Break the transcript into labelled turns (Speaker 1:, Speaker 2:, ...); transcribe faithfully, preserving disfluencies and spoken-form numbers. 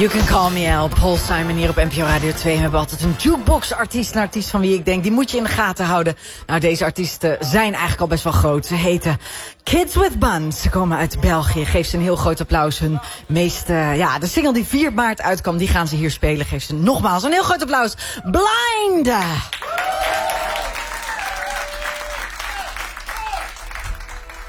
Speaker 1: You Can Call Me Al, Paul Simon hier op N P O Radio twee. We hebben altijd een jukebox-artiest, een artiest van wie ik denk, die moet je in de gaten houden. Nou, deze artiesten zijn eigenlijk al best wel groot. Ze heten Kids With Buns. Ze komen uit België. Geef ze een heel groot applaus. Hun meest, uh, ja, de single die vier maart uitkwam, die gaan ze hier spelen. Geef ze nogmaals een heel groot applaus. Blind!